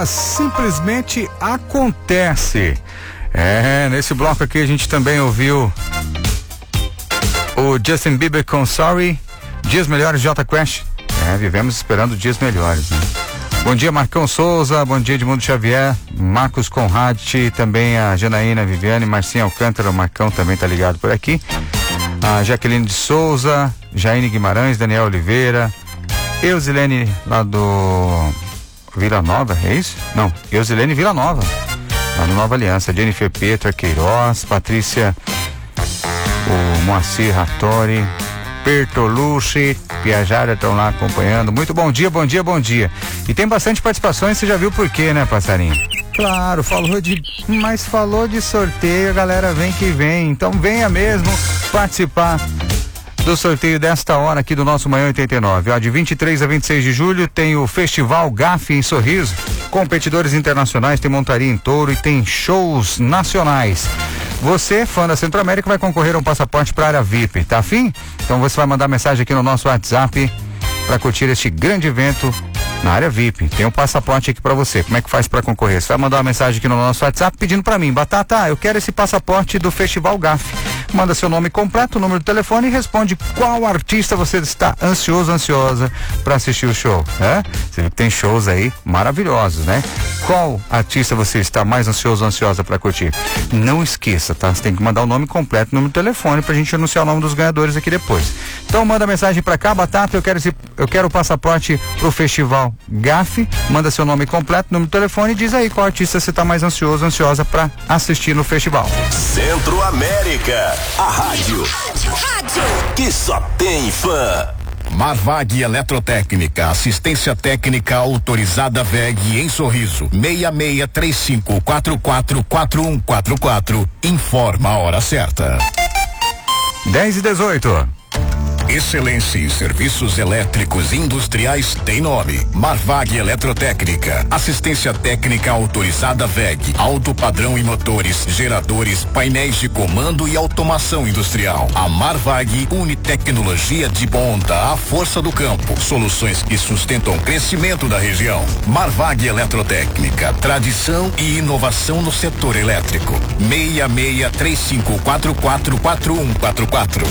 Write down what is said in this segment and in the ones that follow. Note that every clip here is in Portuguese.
Simplesmente acontece. Nesse bloco aqui a gente também ouviu o Justin Bieber com Sorry, Dias Melhores de Jota Quest. Vivemos esperando dias melhores, né? Bom dia, Marcão Souza, bom dia, Edmundo Xavier, Marcos Conrad, também a Janaína Viviane, Marcinha Alcântara, o Marcão também tá ligado por aqui. A Jaqueline de Souza, Jaine Guimarães, Daniel Oliveira, Eusilene lá do Vila Nova, é isso? Não, Eusilene Vila Nova, lá no Nova Aliança, Jennifer Petra Queiroz, Patrícia, o Moacir Rattori, Bertolucci, Piajara estão lá acompanhando. Muito bom dia, bom dia, bom dia. E tem bastante participações, você já viu por quê, né, passarinho? Claro, mas falou de sorteio, a galera vem que vem, então venha mesmo participar do sorteio desta hora aqui do nosso Manhã 89. De 23 a 26 de julho tem o Festival GAF em Sorriso, competidores internacionais, tem montaria em touro e tem shows nacionais. Você, fã da Centro-América, vai concorrer a um passaporte para a área VIP, tá afim? Então você vai mandar mensagem aqui no nosso WhatsApp para curtir este grande evento na área VIP. Tem um passaporte aqui para você. Como é que faz para concorrer? Você vai mandar uma mensagem aqui no nosso WhatsApp pedindo para mim: Batata, eu quero esse passaporte do Festival GAF. Manda seu nome completo, o número do telefone e responde qual artista você está ansiosa para assistir o show. Você vê que tem shows aí maravilhosos, né? Qual artista você está mais ansiosa para curtir? Não esqueça, tá? Você tem que mandar o nome completo, o número do telefone pra gente anunciar o nome dos ganhadores aqui depois. Então manda mensagem pra cá: Batata, eu quero o passaporte pro Festival GAF. Manda seu nome completo, número do telefone e diz aí qual artista você está mais ansiosa pra assistir no festival. Centro-América, a rádio que só tem fã. Marvag Eletrotécnica, assistência técnica autorizada VEG em Sorriso, 6635444144. Informa a hora certa. 10:18. Excelência em serviços elétricos industriais tem nome: Marvag Eletrotécnica, assistência técnica autorizada VEG, alto padrão em motores, geradores, painéis de comando e automação industrial. A Marvag une tecnologia de ponta à força do campo, soluções que sustentam o crescimento da região. Marvag Eletrotécnica, tradição e inovação no setor elétrico. 6635444144.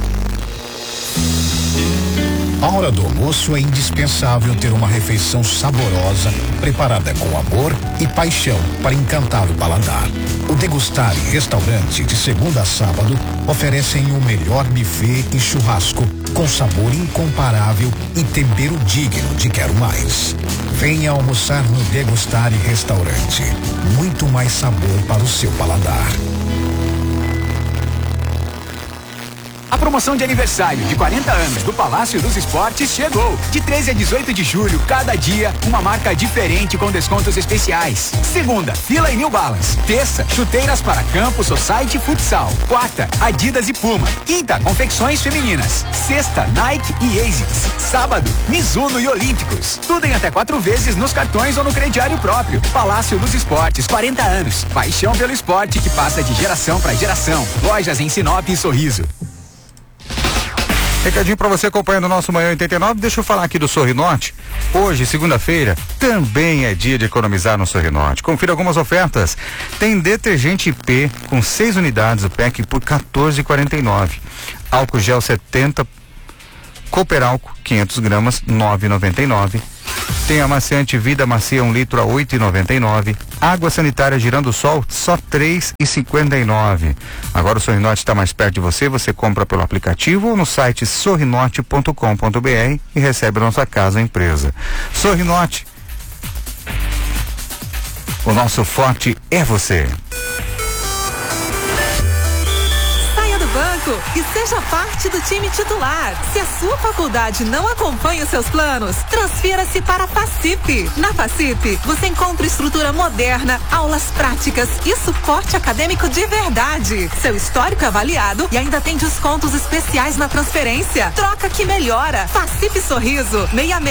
A hora do almoço é indispensável ter uma refeição saborosa, preparada com amor e paixão para encantar o paladar. O Degustar Restaurante, de segunda a sábado, oferecem o melhor buffet e churrasco, com sabor incomparável e tempero digno de quero mais. Venha almoçar no Degustar Restaurante. Muito mais sabor para o seu paladar. A promoção de aniversário de 40 anos do Palácio dos Esportes chegou. De 13 a 18 de julho, cada dia, uma marca diferente com descontos especiais. Segunda, Fila e New Balance. Terça, chuteiras para campo, society e futsal. Quarta, Adidas e Puma. Quinta, confecções femininas. Sexta, Nike e ASICS. Sábado, Mizuno e Olímpicos. Tudo em até 4 vezes nos cartões ou no crediário próprio. Palácio dos Esportes, 40 anos. Paixão pelo esporte que passa de geração para geração. Lojas em Sinop e Sorriso. Recadinho pra você acompanhando o nosso Manhã 89, deixa eu falar aqui do Sorrinorte. Hoje, segunda-feira, também é dia de economizar no Sorrinorte. Confira algumas ofertas. Tem detergente IP com 6 unidades, o PEC por R$14,49. Álcool gel 70, Cooperálcool 500 gramas, R$9,99. Tem amaciante Vida Macia 1 litro a R$8,99. Água sanitária Girando Sol, só R$3,59. Agora o Sorrinorte está mais perto de você. Você compra pelo aplicativo ou no site sorrinorte.com.br e recebe na sua casa ou empresa. Sorrinorte, o nosso forte é você. Banco e seja parte do time titular. Se a sua faculdade não acompanha os seus planos, transfira-se para a FACIP. Na FACIP, você encontra estrutura moderna, aulas práticas e suporte acadêmico de verdade. Seu histórico é avaliado e ainda tem descontos especiais na transferência. Troca que melhora. FACIP Sorriso,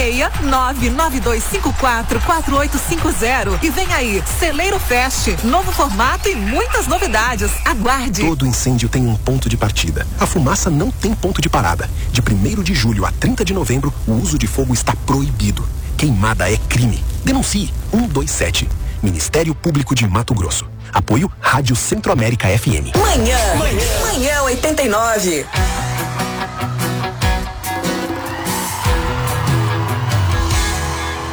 66-99254-4850. E vem aí, Celeiro Fest, novo formato e muitas novidades. Aguarde. Todo incêndio tem um ponto de partida. A fumaça não tem ponto de parada. De 1º de julho a 30 de novembro, o uso de fogo está proibido. Queimada é crime. Denuncie 127. Ministério Público de Mato Grosso. Apoio Rádio Centro-América FM. Manhã 89.